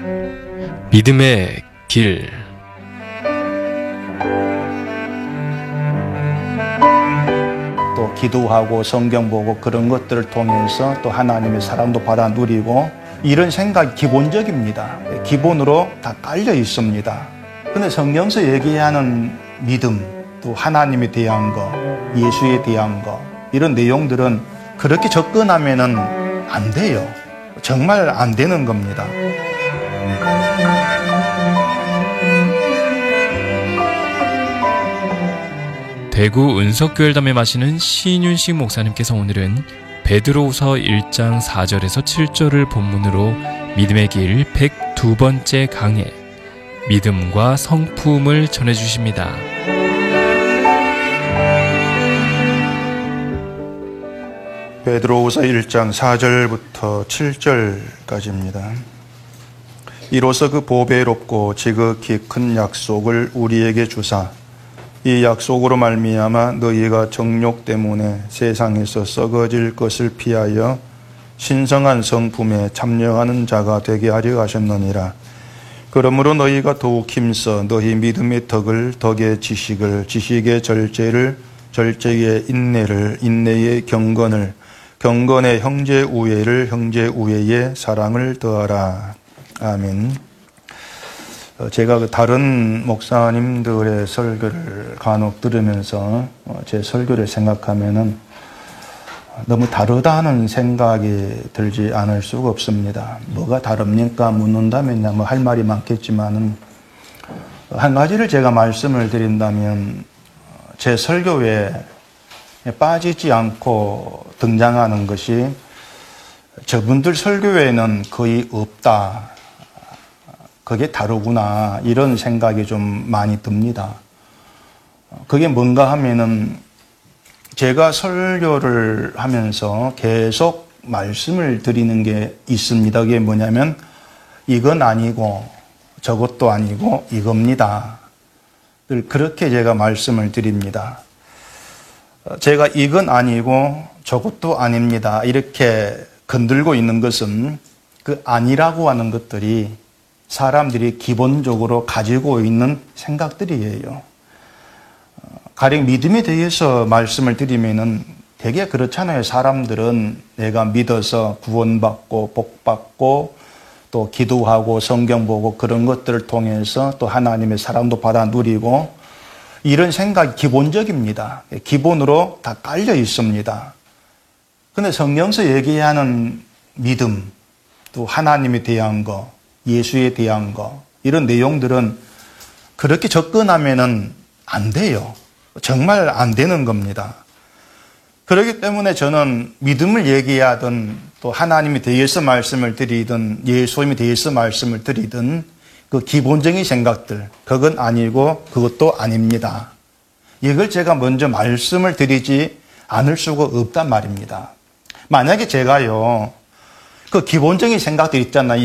믿음의 길. 또 기도하고 성경 보고 그런 것들을 통해서 또 하나님의 사랑도 받아 누리고, 이런 생각이 기본적입니다. 기본으로 다 깔려 있습니다. 근데 성경에서 얘기하는 믿음, 또 하나님에 대한 거, 예수에 대한 거, 이런 내용들은 그렇게 접근하면은 안 돼요. 정말 안 되는 겁니다. 대구 은석교회담에 마시는 신윤식 목사님께서 오늘은 베드로후서 1장 4절에서 7절을 본문으로 믿음의 길 102번째 강해, 믿음과 성품을 전해주십니다. 베드로후서 1장 4절부터 7절까지입니다. 이로써 그 보배롭고 지극히 큰 약속을 우리에게 주사 이 약속으로 말미암아 너희가 정욕 때문에 세상에서 썩어질 것을 피하여 신성한 성품에 참여하는 자가 되게 하려 하셨느니라. 그러므로 너희가 더욱 힘써 너희 믿음의 덕을 덕의 지식을, 지식의 절제를, 절제의 인내를, 인내의 경건을, 경건의 형제 우애를, 형제 우애의 사랑을 더하라. 아멘. 제가 다른 목사님들의 설교를 간혹 들으면서 제 설교를 생각하면은 너무 다르다는 생각이 들지 않을 수가 없습니다. 뭐가 다릅니까? 묻는다면 뭐 할 말이 많겠지만은 한 가지를 제가 말씀을 드린다면, 제 설교에 빠지지 않고 등장하는 것이 저분들 설교에는 거의 없다, 그게 다르구나, 이런 생각이 좀 많이 듭니다. 그게 뭔가 하면은 제가 설교를 하면서 계속 말씀을 드리는 게 있습니다. 그게 뭐냐면 이건 아니고 저것도 아니고 이겁니다. 그렇게 제가 말씀을 드립니다. 제가 이건 아니고 저것도 아닙니다, 이렇게 건들고 있는 것은 그 아니라고 하는 것들이 사람들이 기본적으로 가지고 있는 생각들이에요. 가령 믿음에 대해서 말씀을 드리면은 되게 그렇잖아요. 사람들은 내가 믿어서 구원받고 복받고 또 기도하고 성경 보고 그런 것들을 통해서 또 하나님의 사랑도 받아 누리고, 이런 생각이 기본적입니다. 기본으로 다 깔려 있습니다. 근데 성경에서 얘기하는 믿음, 또 하나님에 대한 거, 예수에 대한 거, 이런 내용들은 그렇게 접근하면은 안 돼요. 정말 안 되는 겁니다. 그렇기 때문에 저는 믿음을 얘기하든 또 하나님에 대해서 말씀을 드리든 예수님에 대해서 말씀을 드리든 그 기본적인 생각들, 그건 아니고 그것도 아닙니다, 이걸 제가 먼저 말씀을 드리지 않을 수가 없단 말입니다. 만약에 제가요, 그 기본적인 생각들 있잖아요.